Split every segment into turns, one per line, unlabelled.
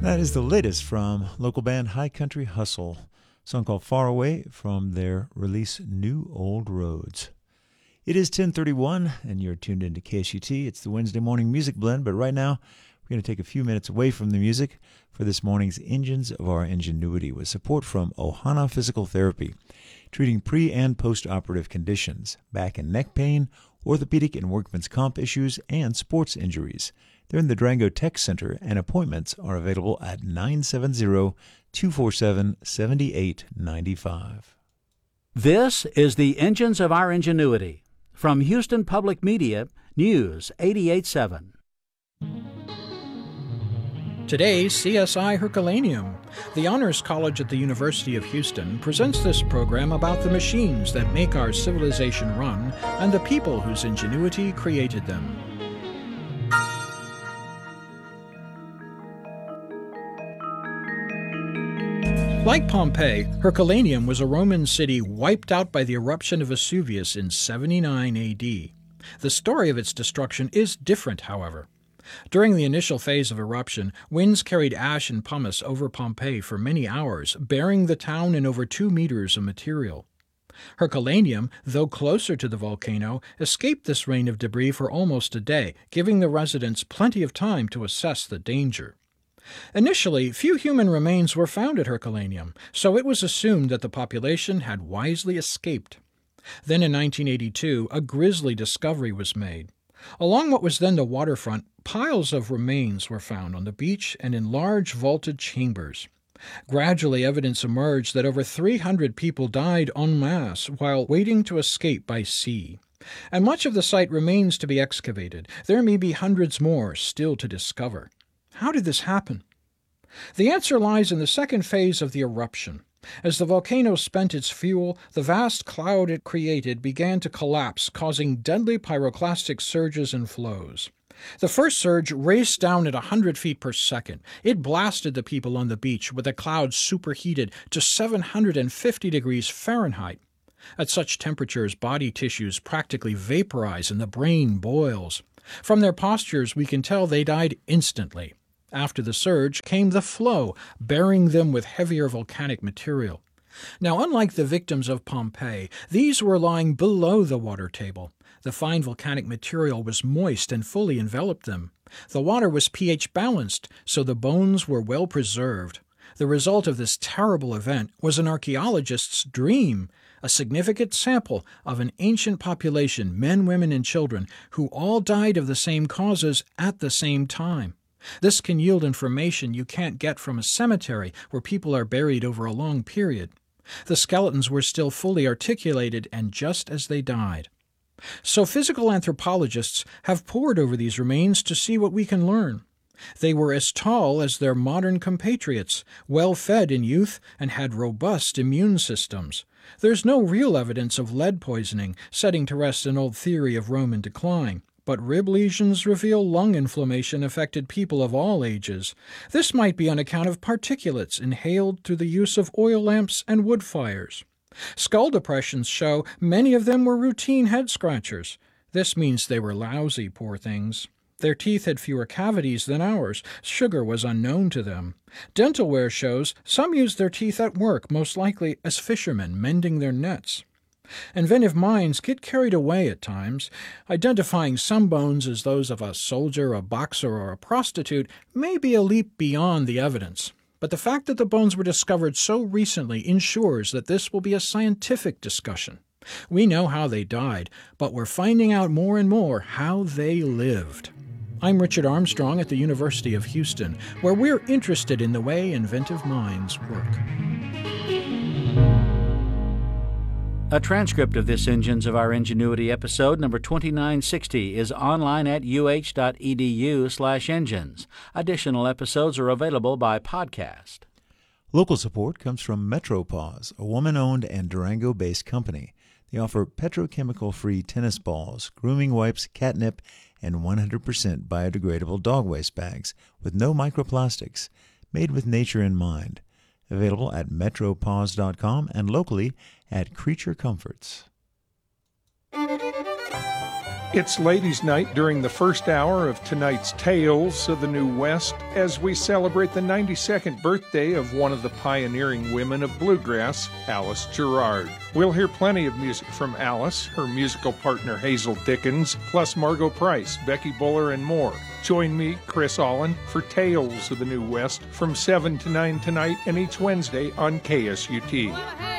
That is the latest from local band High Country Hustle, a song called Far Away from their release New Old Roads. It is 10:31 and you're tuned into KSUT. It's the Wednesday morning music blend, but right now we're going to take a few minutes away from the music for this morning's Engines of Our Ingenuity with support from Ohana Physical Therapy, treating pre- and post-operative conditions, back and neck pain, orthopedic and workman's comp issues, and sports injuries. They're in the Durango Tech Center, and appointments are available at 970-247-7895.
This is the Engines of Our Ingenuity. From Houston Public Media, News 88.7.
Today's CSI Herculaneum. The Honors College at the University of Houston presents this program about the machines that make our civilization run and the people whose ingenuity created them. Like Pompeii, Herculaneum was a Roman city wiped out by the eruption of Vesuvius in 79 A.D. The story of its destruction is different, however. During the initial phase of eruption, winds carried ash and pumice over Pompeii for many hours, burying the town in over 2 meters of material. Herculaneum, though closer to the volcano, escaped this rain of debris for almost a day, giving the residents plenty of time to assess the danger. Initially, few human remains were found at Herculaneum, so it was assumed that the population had wisely escaped. Then in 1982, a grisly discovery was made. Along what was then the waterfront, piles of remains were found on the beach and in large vaulted chambers. Gradually, evidence emerged that over 300 people died en masse while waiting to escape by sea. And much of the site remains to be excavated. There may be hundreds more still to discover. How did this happen? The answer lies in the second phase of the eruption. As the volcano spent its fuel, the vast cloud it created began to collapse, causing deadly pyroclastic surges and flows. The first surge raced down at 100 feet per second. It blasted the people on the beach with the cloud superheated to 750 degrees Fahrenheit. At such temperatures, body tissues practically vaporize and the brain boils. From their postures, we can tell they died instantly. After the surge came the flow, burying them with heavier volcanic material. Now, unlike the victims of Pompeii, these were lying below the water table. The fine volcanic material was moist and fully enveloped them. The water was pH balanced, so the bones were well preserved. The result of this terrible event was an archaeologist's dream, a significant sample of an ancient population, men, women, and children, who all died of the same causes at the same time. This can yield information you can't get from a cemetery where people are buried over a long period. The skeletons were still fully articulated and just as they died. So physical anthropologists have pored over these remains to see what we can learn. They were as tall as their modern compatriots, well-fed in youth, and had robust immune systems. There's no real evidence of lead poisoning, setting to rest an old theory of Roman decline. But rib lesions reveal lung inflammation affected people of all ages. This might be on account of particulates inhaled through the use of oil lamps and wood fires. Skull depressions show many of them were routine head scratchers. This means they were lousy, poor things. Their teeth had fewer cavities than ours. Sugar was unknown to them. Dental wear shows some used their teeth at work, most likely as fishermen mending their nets. Inventive minds get carried away at times. Identifying some bones as those of a soldier, a boxer, or a prostitute may be a leap beyond the evidence. But the fact that the bones were discovered so recently ensures that this will be a scientific discussion. We know how they died, but we're finding out more and more how they lived. I'm Richard Armstrong at the University of Houston, where we're interested in the way inventive minds work.
A transcript of this Engines of Our Ingenuity episode, number 2960, is online at uh.edu/engines. Additional episodes are available by podcast.
Local support comes from MetroPause, a woman-owned and Durango-based company. They offer petrochemical-free tennis balls, grooming wipes, catnip, and 100% biodegradable dog waste bags with no microplastics, made with nature in mind. Available at metropause.com and locally at Creature Comforts.
It's Ladies' Night during the first hour of tonight's Tales of the New West as we celebrate the 92nd birthday of one of the pioneering women of bluegrass, Alice Gerrard. We'll hear plenty of music from Alice, her musical partner Hazel Dickens, plus Margot Price, Becky Buller, and more. Join me, Chris Allen, for Tales of the New West from 7 to 9 tonight and each Wednesday on KSUT.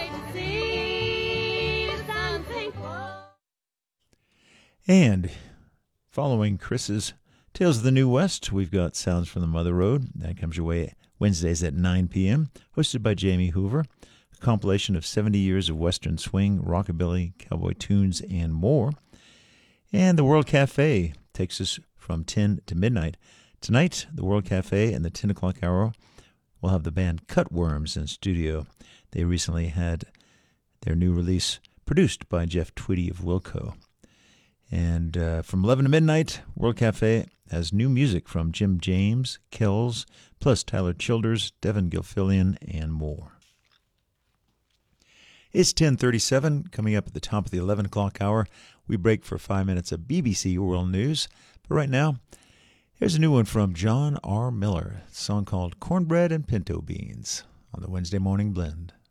And following Chris's Tales of the New West, we've got Sounds from the Mother Road. That comes your way Wednesdays at 9 p.m., hosted by Jamie Hoover. A compilation of 70 years of Western swing, rockabilly, cowboy tunes, and more. And the World Cafe takes us from 10 to midnight. Tonight, the World Cafe and the 10 o'clock hour will have the band Cutworms in studio. They recently had their new release produced by Jeff Tweedy of Wilco. And from 11 to midnight, World Cafe has new music from Jim James, Kells, plus Tyler Childers, Devin Gilfillian, and more. It's 10:37, coming up at the top of the 11 o'clock hour. We break for 5 minutes of BBC World News. But right now, here's a new one from John R. Miller, a song called Cornbread and Pinto Beans on the Wednesday Morning Blend.